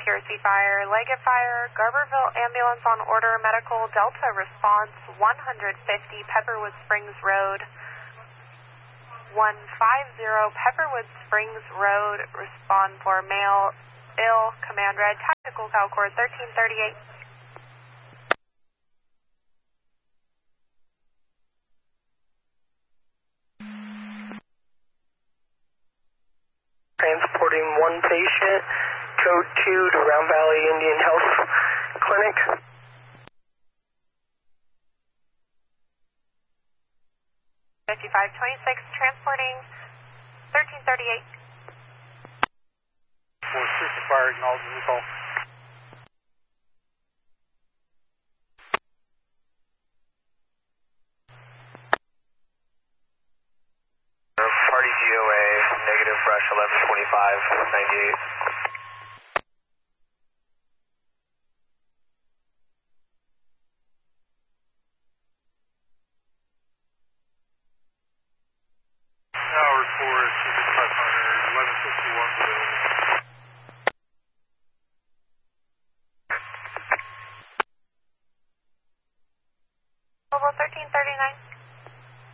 Piercy Fire, Leggett Fire, Garberville Ambulance on order, medical, Delta response 150 Pepperwood Springs Road, 150 Pepperwood Springs Road, respond for male, ill, command red, tactical CalCord 1338. Transporting one patient, code 2 to Round Valley Indian Health Clinic. Transporting 1338. 460 Fire, acknowledging the call. Party GOA, negative fresh 1125, 98. Tower 4 is 500, 1151 available. Global 1339.